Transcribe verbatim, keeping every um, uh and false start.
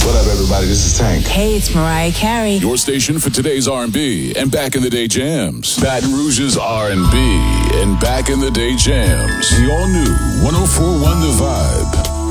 What up, everybody? This is Tank. Hey, it's Mariah Carey. Your station for today's R and B and back in the day jams. Baton Rouge's R and B and back in the day jams. The all new one oh four point one The Vibe.